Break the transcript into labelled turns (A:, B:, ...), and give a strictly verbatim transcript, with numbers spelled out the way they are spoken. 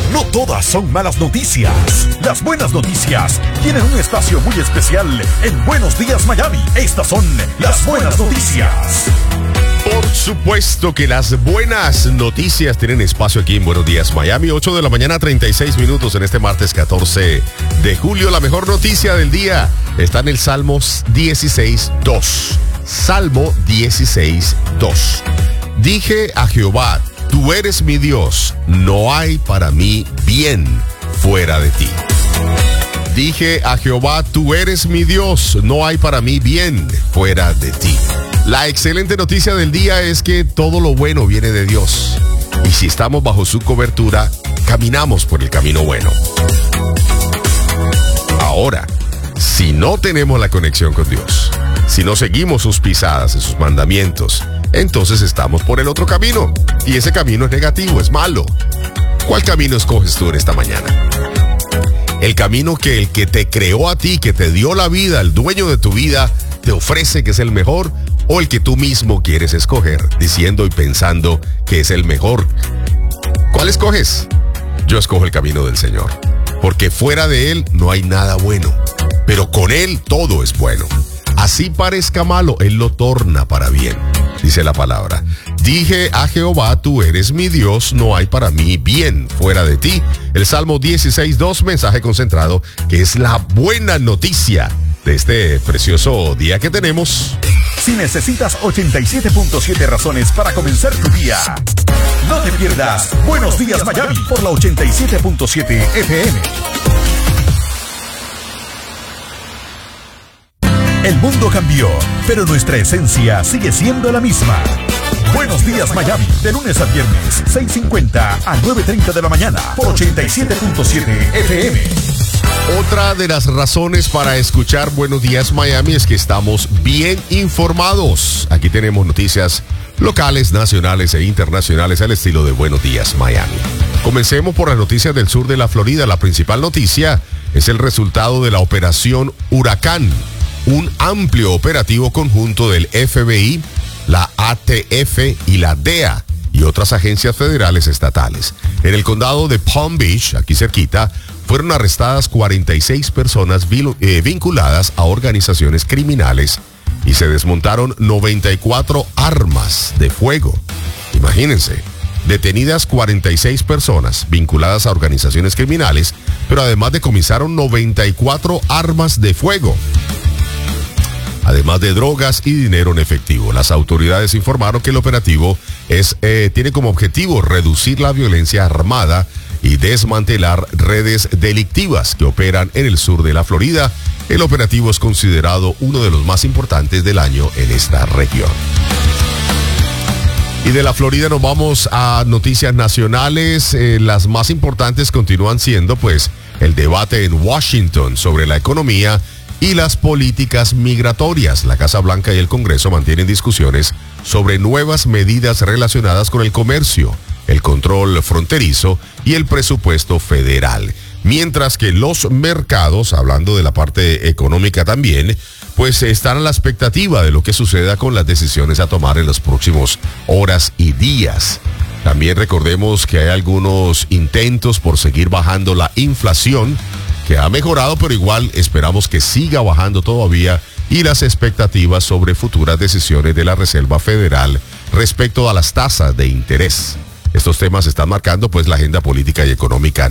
A: No todas son malas noticias. Las buenas noticias tienen un espacio muy especial en Buenos Días Miami. Estas son las buenas noticias.
B: Por supuesto que las buenas noticias tienen espacio aquí en Buenos Días Miami. ocho de la mañana, treinta y seis minutos en este martes catorce de julio. La mejor noticia del día está en el Salmos dieciséis dos. Salmo dieciséis dos. Dije a Jehová, tú eres mi Dios, no hay para mí bien fuera de ti. Dije a Jehová, tú eres mi Dios, no hay para mí bien fuera de ti. La excelente noticia del día es que todo lo bueno viene de Dios. Y si estamos bajo su cobertura, caminamos por el camino bueno. Ahora, si no tenemos la conexión con Dios, si no seguimos sus pisadas y sus mandamientos, entonces estamos por el otro camino. Y ese camino es negativo, es malo. ¿Cuál camino escoges tú en esta mañana? El camino que el que te creó a ti, que te dio la vida, el dueño de tu vida, te ofrece que es el mejor, o el que tú mismo quieres escoger, diciendo y pensando que es el mejor. ¿Cuál escoges? Yo escojo el camino del Señor, porque fuera de Él no hay nada bueno, pero con Él todo es bueno. Así parezca malo, Él lo torna para bien, dice la palabra. Dije a Jehová, tú eres mi Dios, no hay para mí bien fuera de ti. El Salmo dieciséis dos, mensaje concentrado, que es la buena noticia de este precioso día que tenemos.
A: Si necesitas ochenta y siete punto siete razones para comenzar tu día, no te pierdas Buenos Días Miami por la ochenta y siete punto siete F M. El mundo cambió, pero nuestra esencia sigue siendo la misma. Buenos Días Miami, de lunes a viernes, seis cincuenta a nueve treinta de la mañana, por ochenta y siete punto siete F M.
B: Otra de las razones para escuchar Buenos Días Miami es que estamos bien informados. Aquí tenemos noticias locales, nacionales e internacionales al estilo de Buenos Días Miami. Comencemos por las noticias del sur de la Florida. La principal noticia es el resultado de la operación Huracán, un amplio operativo conjunto del F B I, la A T F y la D E A y otras agencias federales estatales. En el condado de Palm Beach, aquí cerquita, fueron arrestadas cuarenta y seis personas eh, vinculadas a organizaciones criminales y se desmontaron noventa y cuatro armas de fuego. Imagínense, detenidas cuarenta y seis personas vinculadas a organizaciones criminales, pero además decomisaron noventa y cuatro armas de fuego, además de drogas y dinero en efectivo. Las autoridades informaron que el operativo es, eh, tiene como objetivo reducir la violencia armada y desmantelar redes delictivas que operan en el sur de la Florida. El operativo es considerado uno de los más importantes del año en esta región. Y de la Florida nos vamos a noticias nacionales. Eh, las más importantes continúan siendo, pues, el debate en Washington sobre la economía y las políticas migratorias. La Casa Blanca y el Congreso mantienen discusiones sobre nuevas medidas relacionadas con el comercio, el control fronterizo y el presupuesto federal. Mientras que los mercados, hablando de la parte económica también, pues están a la expectativa de lo que suceda con las decisiones a tomar en las próximas horas y días. También recordemos que hay algunos intentos por seguir bajando la inflación, que ha mejorado, pero igual esperamos que siga bajando todavía, y las expectativas sobre futuras decisiones de la Reserva Federal respecto a las tasas de interés. Estos temas están marcando pues la agenda política y económica